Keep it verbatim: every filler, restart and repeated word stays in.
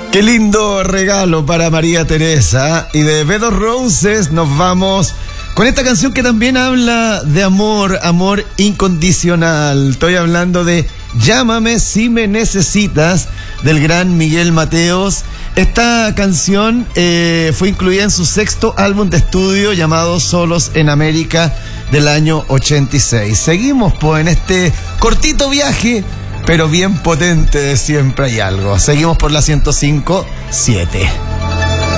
Qué lindo regalo para María Teresa. Y de Bed of Roses nos vamos con esta canción que también habla de amor, amor incondicional. Estoy hablando de Llámame si me necesitas, del gran Miguel Mateos. Esta canción eh, fue incluida en su sexto álbum de estudio llamado Solos en América del año ochenta y seis. Seguimos pues en este cortito viaje, pero bien potente de Siempre Hay Algo. Seguimos por la ciento cinco punto siete.